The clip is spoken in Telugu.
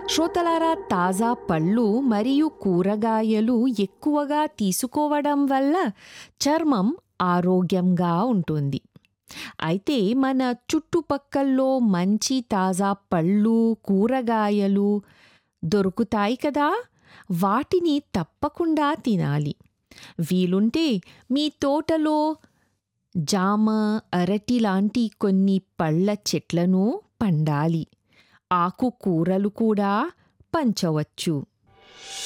శ్రోతలారా, తాజా పళ్ళు మరియు కూరగాయలు ఎక్కువగా తీసుకోవడం వల్ల చర్మం ఆరోగ్యంగా ఉంటుంది. అయితే మన చుట్టుపక్కల్లో మంచి తాజా పళ్ళు, కూరగాయలు దొరుకుతాయి కదా, వాటిని తప్పకుండా తినాలి. వీలుంటే మీ తోటలో జామ, అరటి లాంటి కొన్ని పళ్ళ చెట్లను పండాలి. ఆకుకూరలు కూడా పంచవచ్చు.